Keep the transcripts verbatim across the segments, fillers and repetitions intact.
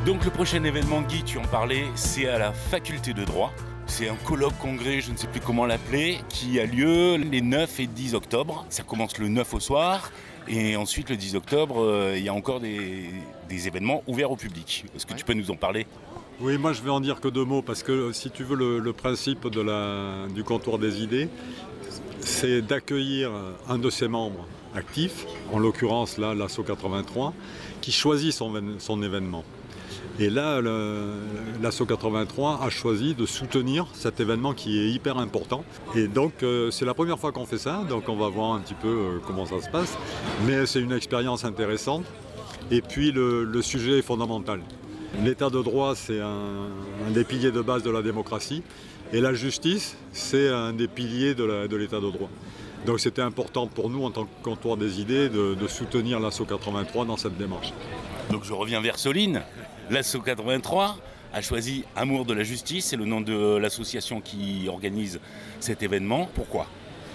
Donc le prochain événement, Guy, tu en parlais, c'est à la faculté de droit. C'est un colloque congrès, je ne sais plus comment l'appeler, qui a lieu les neuf et dix octobre. Ça commence le neuf au soir. Et ensuite, le dix octobre, euh, il y a encore des, des événements ouverts au public. Est-ce que ouais. tu peux nous en parler ? Oui, moi je vais en dire que deux mots, parce que si tu veux, le, le principe de la, du comptoir des idées, c'est d'accueillir un de ses membres actifs, en l'occurrence là, l'Asso quatre-vingt-trois, qui choisit son, son événement. Et là, le, l'Asso quatre-vingt-trois a choisi de soutenir cet événement qui est hyper important. Et donc, euh, c'est la première fois qu'on fait ça, donc on va voir un petit peu euh, comment ça se passe. Mais c'est une expérience intéressante. Et puis, le, le sujet est fondamental. L'état de droit, c'est un, un des piliers de base de la démocratie. Et la justice, c'est un des piliers de, la, de l'état de droit. Donc, c'était important pour nous, en tant que comptoir des idées, de, de soutenir l'Asso quatre-vingt-trois dans cette démarche. Donc, je reviens vers Soline. L'Asso quatre-vingt-trois a choisi Amour de la justice, c'est le nom de l'association qui organise cet événement. Pourquoi ?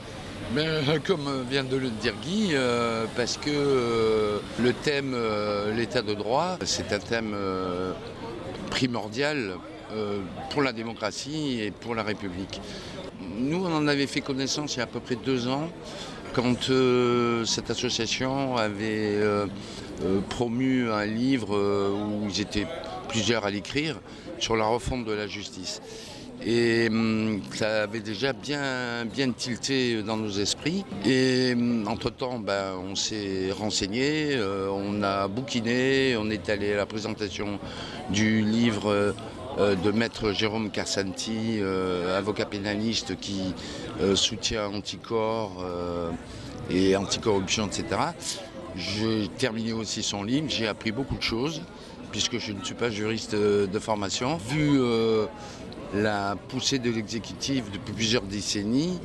Ben, comme vient de le dire Guy, euh, parce que euh, le thème euh, l'état de droit, c'est un thème euh, primordial euh, pour la démocratie et pour la République. Nous, on en avait fait connaissance il y a à peu près deux ans, quand euh, cette association avait euh, euh, promu un livre euh, où ils étaient plusieurs à l'écrire sur la refonte de la justice. Et hum, ça avait déjà bien, bien tilté dans nos esprits. Et hum, entre-temps, ben, on s'est renseigné, euh, on a bouquiné, on est allé à la présentation du livre euh, de maître Jérôme Carsanti, euh, avocat pénaliste qui euh, soutient Anticorps euh, et Anticorruption, et cetera. J'ai terminé aussi son livre, j'ai appris beaucoup de choses, puisque je ne suis pas juriste de formation. Vu euh, la poussée de l'exécutif depuis plusieurs décennies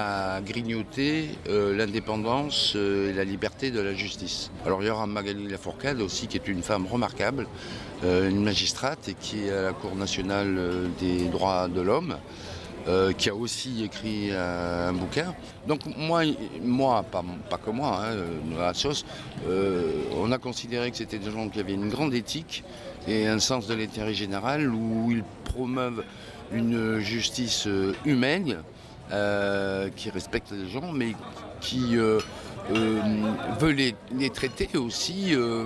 à grignoter euh, l'indépendance euh, et la liberté de la justice. Alors il y aura Magali Lafourcade aussi, qui est une femme remarquable, euh, une magistrate et qui est à la Cour nationale des droits de l'homme, euh, qui a aussi écrit euh, un bouquin. Donc moi, moi pas, pas que moi, hein, à Sos, euh, on a considéré que c'était des gens qui avaient une grande éthique et un sens de l'intérêt général, où ils promeuvent une justice humaine, euh, qui respecte les gens, mais qui euh, euh, veut les, les traiter aussi euh,